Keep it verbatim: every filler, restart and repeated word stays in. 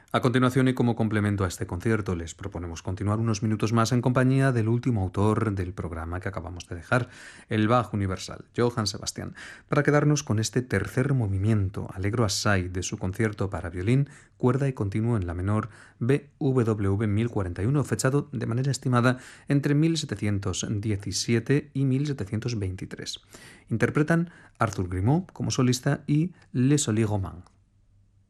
A continuación, y como complemento a este concierto, les proponemos continuar unos minutos más en compañía del último autor del programa que acabamos de dejar, el Bach Universal, Johann Sebastian, para quedarnos con este tercer movimiento, Allegro assai, de su concierto para violín, cuerda y continuo en la menor B W V mil cuarenta y uno, fechado de manera estimada entre mil setecientos diecisiete y mil setecientos veintitrés. Interpretan Arthur Grimaud como solista y Les Solis Romands.